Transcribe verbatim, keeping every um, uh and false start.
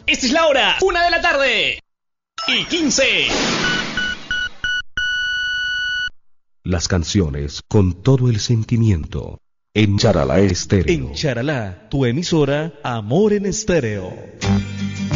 Esta es la hora, una de la tarde y quince. Las canciones con todo el sentimiento en Charalá Estéreo. En Charalá, tu emisora Amor en Estéreo.